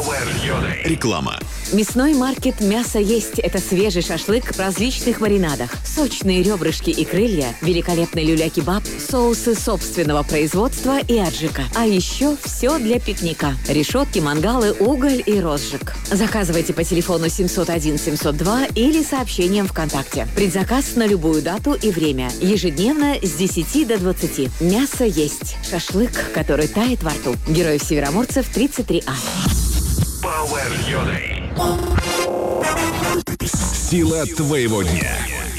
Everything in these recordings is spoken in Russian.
Реклама. Мясной маркет «Мясо есть» – это свежий шашлык в различных маринадах. Сочные ребрышки и крылья, великолепный люля-кебаб, соусы собственного производства и аджика. А еще все для пикника. Решетки, мангалы, уголь и розжиг. Заказывайте по телефону 701-702 или сообщением ВКонтакте. Предзаказ на любую дату и время. Ежедневно с 10 до 20. Мясо есть. Шашлык, который тает во рту. Героев Североморцев 33А. Сила твоего дня.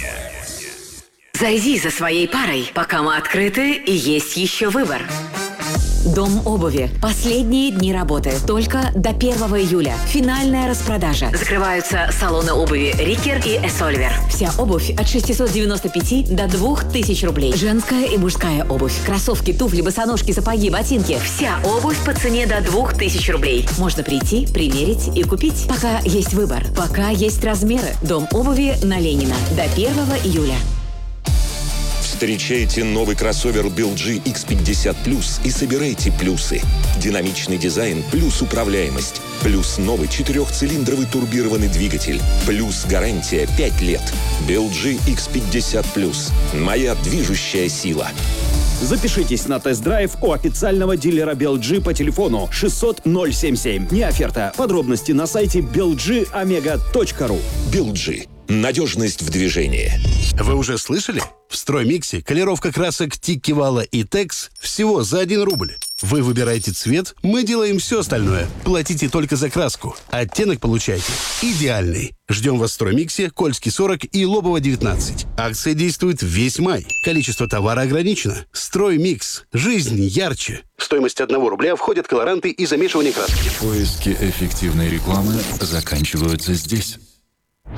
Зайди за своей парой, пока мы открыты и есть еще выбор. Дом обуви. Последние дни работы. Только до 1 июля. Финальная распродажа. Закрываются салоны обуви Рикер и Эсольвер. Вся обувь от 695 до 2000 рублей. Женская и мужская обувь. Кроссовки, туфли, босоножки, сапоги, ботинки. Вся обувь по цене до 2000 рублей. Можно прийти, примерить и купить. Пока есть выбор. Пока есть размеры. Дом обуви на Ленина. До 1 июля. Встречайте новый кроссовер BLG X50 Plus и собирайте плюсы. Динамичный дизайн плюс управляемость. Плюс новый 4-цилиндровый турбированный двигатель. Плюс гарантия 5 лет. BLG X50 Plus. Моя движущая сила. Запишитесь на тест-драйв у официального дилера BLG по телефону 600-077. Не оферта. Подробности на сайте belgomega.ru. BLG. Надежность в движении. Вы уже слышали? В «Строймиксе» колеровка красок Тиккивала и Текс всего за 1 рубль. Вы выбираете цвет, мы делаем все остальное. Платите только за краску. Оттенок получаете идеальный. Ждем вас в «Строймиксе», Кольский 40 и Лобово 19. Акция действует весь май. Количество товара ограничено. «Строймикс». Жизнь ярче. В стоимость 1 рубля входят колоранты и замешивание краски. Поиски эффективной рекламы заканчиваются здесь.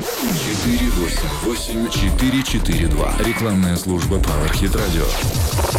488-442. Рекламная служба Power Hit Radio.